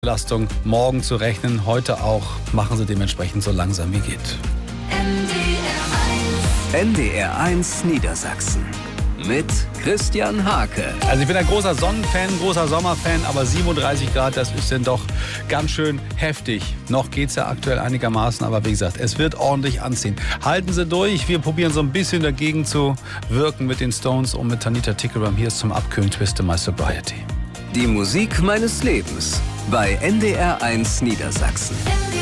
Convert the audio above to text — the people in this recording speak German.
Belastung morgen zu rechnen. Heute auch. Machen Sie dementsprechend so langsam wie geht. NDR1 Niedersachsen mit Christian Hake. Also ich bin ein großer Sonnenfan, großer Sommerfan, aber 37 Grad, das ist dann doch ganz schön heftig. Noch geht es ja aktuell einigermaßen, aber wie gesagt, es wird ordentlich anziehen. Halten Sie durch, wir probieren so ein bisschen dagegen zu wirken mit den Stones und mit Tanita Tikaram. Hier ist zum Abkühlen Twist My Sobriety. Die Musik meines Lebens bei NDR1 Niedersachsen.